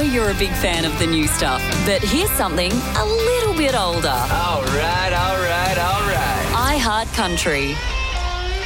you're a big fan of the new stuff, but here's something a little bit older. All right. iHeart Country.